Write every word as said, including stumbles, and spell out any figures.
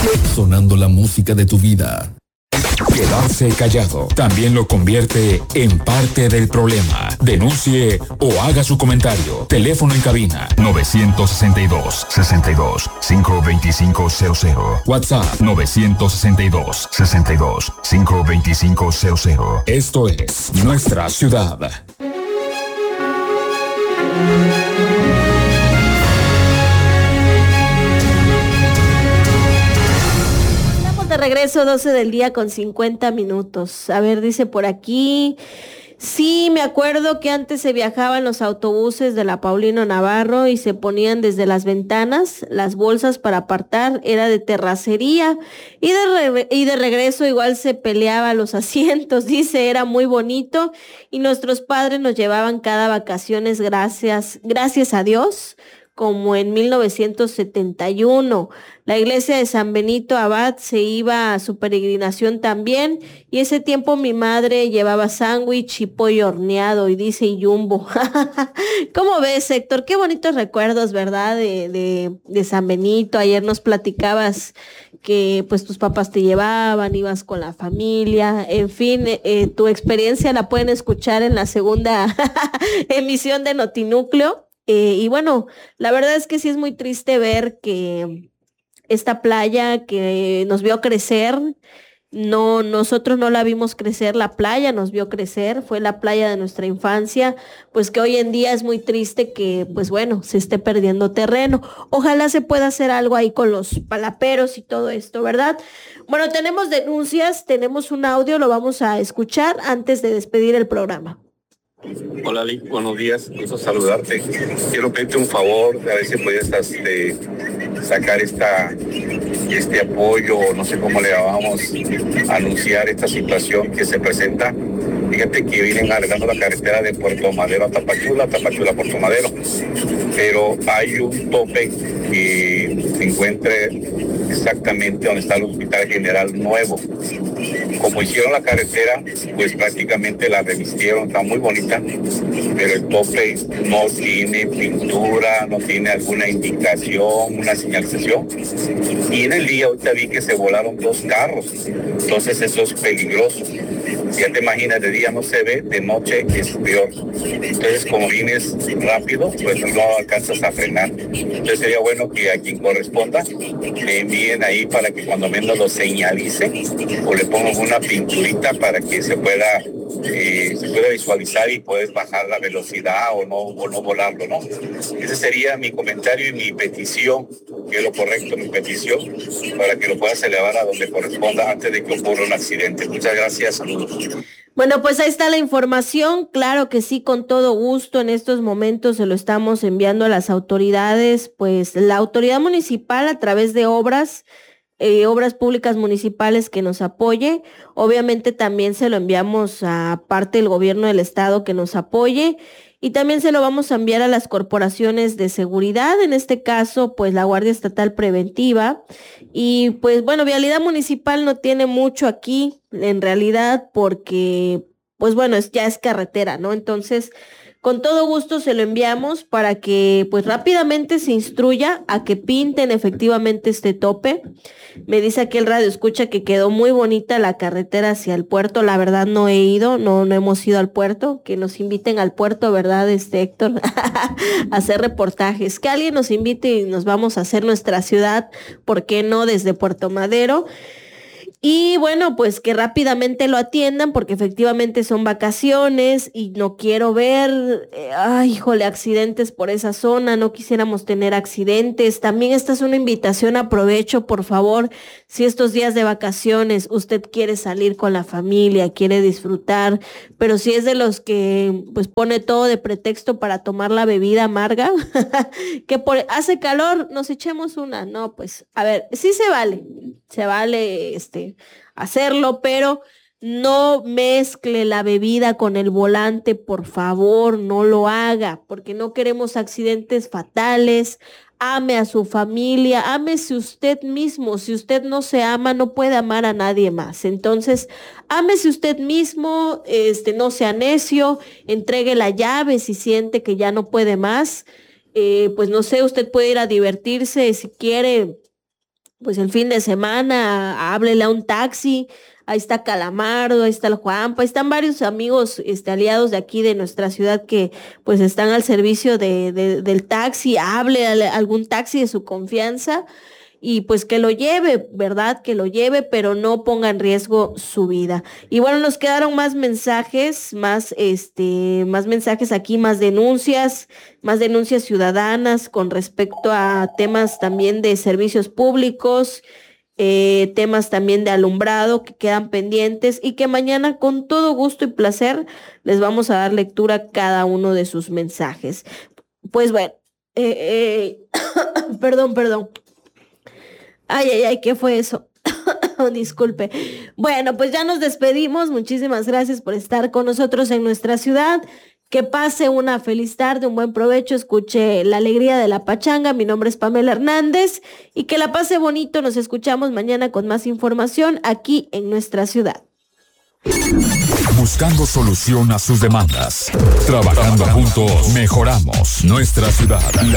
Sonando la música de tu vida. Quedarse callado también lo convierte en parte del problema. Denuncie o haga su comentario. Teléfono en cabina novecientos sesenta y dos, sesenta y dos, quinientos veinticinco cero cero. WhatsApp novecientos sesenta y dos, sesenta y dos, quinientos veinticinco cero cero. Esto es Nuestra Ciudad. De regreso, doce del día con cincuenta minutos. A ver, dice por aquí. Sí, me acuerdo que antes se viajaban los autobuses de la Paulino Navarro y se ponían desde las ventanas las bolsas para apartar, era de terracería y de, re y de regreso igual se peleaba los asientos, dice, era muy bonito y nuestros padres nos llevaban cada vacaciones, gracias, gracias a Dios, como en mil novecientos setenta y uno. La iglesia de San Benito Abad se iba a su peregrinación también, y ese tiempo mi madre llevaba sándwich y pollo horneado, y dice y jumbo. ¿Cómo ves, Héctor? Qué bonitos recuerdos, ¿verdad? De, de, de San Benito. Ayer nos platicabas que pues tus papás te llevaban, ibas con la familia, en fin, eh, tu experiencia la pueden escuchar en la segunda emisión de Notinúcleo. Eh, y bueno, la verdad es que sí es muy triste ver que esta playa que nos vio crecer, no, nosotros no la vimos crecer, la playa nos vio crecer, fue la playa de nuestra infancia, pues que hoy en día es muy triste que, pues bueno, se esté perdiendo terreno. Ojalá se pueda hacer algo ahí con los palaperos y todo esto, ¿verdad? Bueno, tenemos denuncias, tenemos un audio, lo vamos a escuchar antes de despedir el programa. Hola, Lick, buenos días, gusto saludarte. Quiero pedirte un favor, a ver si puedes este, sacar esta, este apoyo, no sé cómo le llamamos, anunciar esta situación que se presenta. Fíjate que vienen arreglando la carretera de Puerto Madero a Tapachula, Tapachula a Puerto Madero, pero hay un tope que se encuentra exactamente donde está el Hospital General Nuevo. Como hicieron la carretera, pues prácticamente la revistieron, está muy bonita, pero el tope no tiene pintura, no tiene alguna indicación, una señalización. Y en el día ahorita vi que se volaron dos carros, entonces eso es peligroso. Ya te imaginas, de día no se ve, de noche es peor. Entonces, como vienes rápido, pues no alcanzas a frenar. Entonces sería bueno que a quien corresponda le envíen ahí para que cuando menos lo señalice o le pongan una pinturita para que se pueda eh, se pueda visualizar y puedes bajar la velocidad o no, o no volarlo, ¿no? Ese sería mi comentario y mi petición, que es lo correcto, mi petición, para que lo puedas elevar a donde corresponda antes de que ocurra un accidente. Muchas gracias, saludos. Bueno, pues ahí está la información, claro que sí, con todo gusto, en estos momentos se lo estamos enviando a las autoridades, pues la autoridad municipal a través de obras, eh, obras públicas municipales que nos apoye, obviamente también se lo enviamos a parte del gobierno del estado que nos apoye, y también se lo vamos a enviar a las corporaciones de seguridad, en este caso, pues la Guardia Estatal Preventiva. Y pues bueno, Vialidad Municipal no tiene mucho aquí, en realidad, porque, pues bueno, es, ya es carretera, ¿no? Entonces, con todo gusto se lo enviamos para que pues rápidamente se instruya a que pinten efectivamente este tope. Me dice aquí el radio escucha que quedó muy bonita la carretera hacia el puerto. La verdad no he ido, no, no hemos ido al puerto. Que nos inviten al puerto, ¿verdad, este Héctor? A hacer reportajes. Que alguien nos invite y nos vamos a hacer nuestra ciudad, ¿por qué no? Desde Puerto Madero. Y bueno, pues que rápidamente lo atiendan porque efectivamente son vacaciones y no quiero ver, eh, ay, híjole, accidentes por esa zona, no quisiéramos tener accidentes. También esta es una invitación, aprovecho, por favor, si estos días de vacaciones usted quiere salir con la familia, quiere disfrutar, pero si es de los que pues pone todo de pretexto para tomar la bebida amarga, que por, hace calor, nos echemos una, no, pues, a ver, sí se vale, se vale, este, hacerlo, pero no mezcle la bebida con el volante, por favor, no lo haga, porque no queremos accidentes fatales. Ame a su familia, ámese usted mismo. Si usted no se ama, no puede amar a nadie más. Entonces, ámese usted mismo, este, no sea necio, entregue la llave si siente que ya no puede más. Eh, pues no sé, usted puede ir a divertirse si quiere pues el fin de semana, háblele a un taxi. Ahí está Calamardo, ahí está el Juanpa, ahí están varios amigos este, aliados de aquí de nuestra ciudad que pues están al servicio de, de, del taxi. Hable a algún taxi de su confianza y pues que lo lleve, ¿verdad? Que lo lleve, pero no ponga en riesgo su vida. Y bueno, nos quedaron más mensajes, más este, más mensajes aquí, más denuncias, más denuncias ciudadanas con respecto a temas también de servicios públicos. Eh, temas también de alumbrado que quedan pendientes y que mañana con todo gusto y placer les vamos a dar lectura a cada uno de sus mensajes. Pues bueno, eh, eh, perdón, perdón. Ay, ay, ay, ¿qué fue eso? Disculpe. Bueno, pues ya nos despedimos. Muchísimas gracias por estar con nosotros en nuestra ciudad. Que pase una feliz tarde, un buen provecho, escuche la alegría de la pachanga. Mi nombre es Pamela Hernández y que la pase bonito. Nos escuchamos mañana con más información aquí en nuestra ciudad. Buscando solución a sus demandas. Trabajando juntos, mejoramos nuestra ciudad.